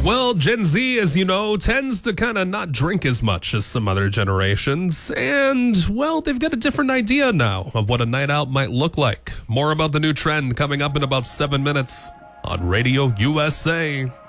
Well, Gen Z, as you know, tends to kind of not drink as much as some other generations. And, well, they've got a different idea now of what a night out might look like. More about the new trend coming up in about 7 minutes on Radio USA.